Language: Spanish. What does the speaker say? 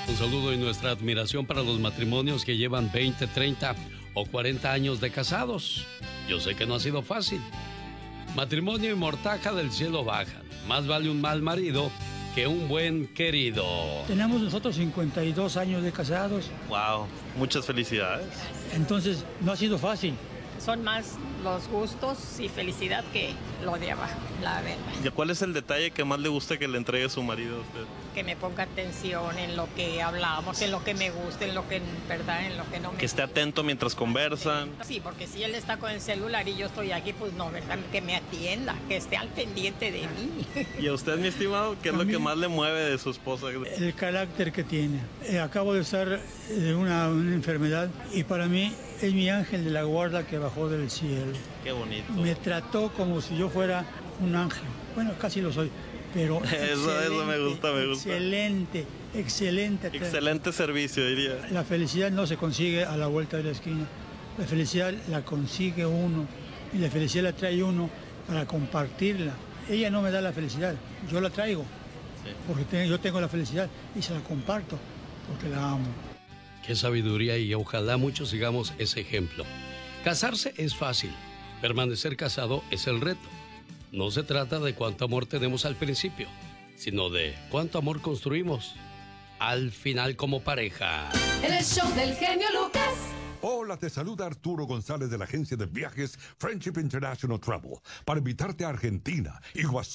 Un saludo y nuestra admiración para los matrimonios que llevan 20, 30 o 40 años de casados. Yo sé que no ha sido fácil. Matrimonio y mortaja del cielo bajan. Más vale un mal marido que un buen querido. Tenemos nosotros 52 años de casados. Wow, muchas felicidades. Entonces, no ha sido fácil. Son más los gustos y felicidad que lo de abajo, la verdad. ¿Y cuál es el detalle que más le gusta que le entregue su marido a usted? Que me ponga atención en lo que hablamos, en lo que me gusta, en lo que, ¿verdad? En lo que no me Que esté atento mientras conversan. Sí, porque si él está con el celular y yo estoy aquí, pues no, ¿verdad? Que me atienda, que esté al pendiente de mí. ¿Y a usted, mi estimado, qué es lo que más le mueve de su esposa? El carácter que tiene. Acabo de estar de una enfermedad y para mí es mi ángel de la guarda que bajó del cielo. Qué bonito. Me trató como si yo fuera un ángel. Bueno, casi lo soy, pero eso me gusta. Excelente. Excelente servicio, diría. La felicidad no se consigue a la vuelta de la esquina. La felicidad la consigue uno y la felicidad la trae uno para compartirla. Ella no me da la felicidad, yo la traigo, porque yo tengo la felicidad y se la comparto porque la amo. Qué sabiduría, y ojalá muchos sigamos ese ejemplo. Casarse es fácil, permanecer casado es el reto. No se trata de cuánto amor tenemos al principio, sino de cuánto amor construimos al final como pareja. En el show del genio Lucas. Hola, te saluda Arturo González de la agencia de viajes Friendship International Travel para invitarte a Argentina y